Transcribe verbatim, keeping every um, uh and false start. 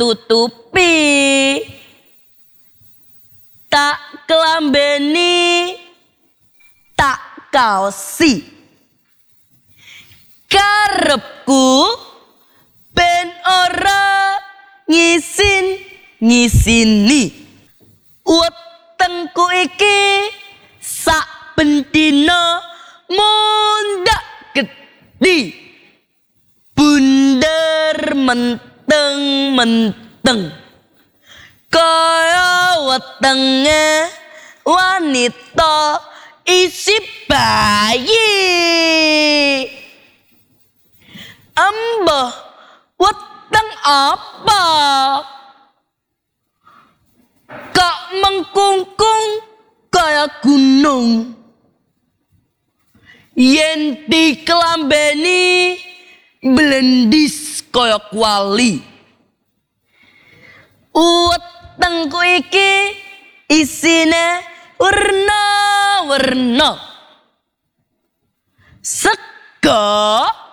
tutupi, tak kelambeni, tak kaosi. Karepku ben ora ngisin ngisini. Wetengku iki sak bendina mundak gedhi. Bunder menteng-menteng kaya wetenge wanita isi bayi. Embah weteng apa kok mengkungkung kaya gunung. Yen dikelambeni blendis kaya kuali. Wetengku iki isine werna-werna. Sega